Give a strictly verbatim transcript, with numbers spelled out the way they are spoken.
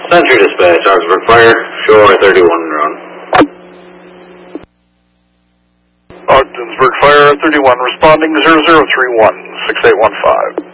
Century Dispatch, Augsburg Fire, show R thirty-one run. Ogdensburg Fire, R thirty-one, responding zero zero three one, six eight one five.